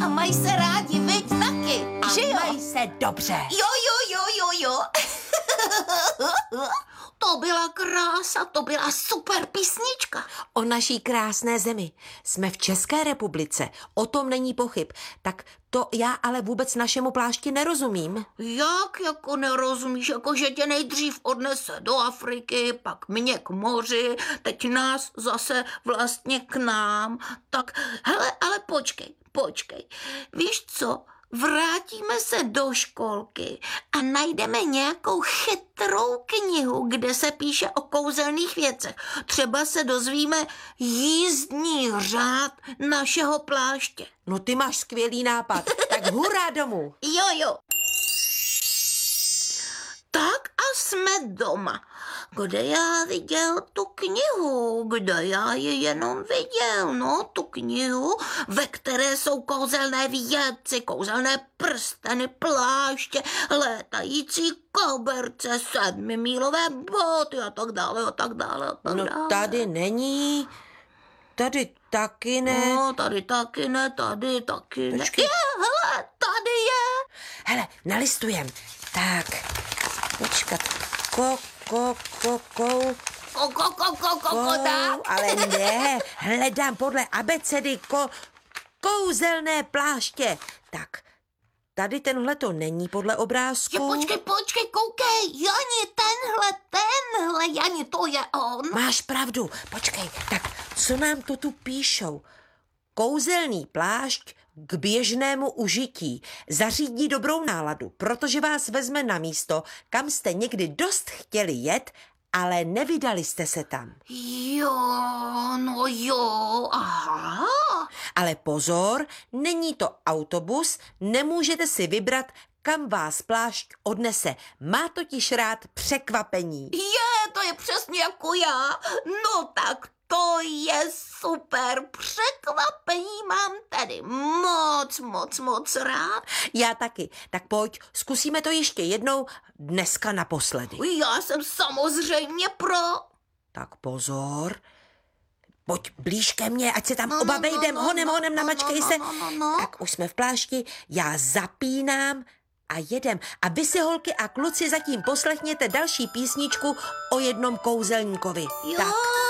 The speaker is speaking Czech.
A mají se rádi, viď, taky, A že jo? mají se dobře. Jo. To byla krása, to byla super písnička. O naší krásné zemi. Jsme v České republice, o tom není pochyb. Tak to já ale vůbec našemu plášti nerozumím. Jak jako nerozumíš, jako že tě nejdřív odnese do Afriky, pak mě k moři, teď nás zase vlastně k nám. Tak, hele, ale počkej. Víš co? Vrátíme se do školky a najdeme nějakou chytrou knihu, kde se píše o kouzelných věcech. Třeba se dozvíme jízdní řád našeho pláště. No ty máš skvělý nápad, tak hurá domů. Jo. Tak a jsme doma. Kde já viděl tu knihu? Kde já ji jenom viděl? No, tu knihu, ve které jsou kouzelné věci, kouzelné prsteny, pláště, létající koberce, 7mílové boty a tak dále. No tady není, tady taky ne. No, tady taky ne, tady taky ne. Počkej. Hele, tady je. Hele, nalistujem. Tak, počkat. Tak. Ale ne, hledám podle abecedy kouzelné pláště. Tak, tady tenhle to není podle obrázku. Jo, počkej, koukej, Jani, to je on. Máš pravdu, počkej, tak co nám to tu píšou? Kouzelný plášť k běžnému užití. Zařídí dobrou náladu, protože vás vezme na místo, kam jste někdy dost chtěli jet, ale nevydali jste se tam. Jo, aha. Ale pozor, není to autobus, nemůžete si vybrat, kam vás plášť odnese. Má totiž rád překvapení. To je přesně jako já. No tak to je super. Překvapení mám tedy moc rád. Já taky. Tak pojď, zkusíme to ještě jednou, dneska naposledy. Já jsem samozřejmě pro. Tak pozor. Pojď blíž ke mně, ať se tam oba vejdem. Honem, namačkej se. Tak už jsme v plášti, já zapínám a jedem. A vy si, holky a kluci, zatím poslechněte další písničku o jednom kouzelníkovi. Jo. Tak.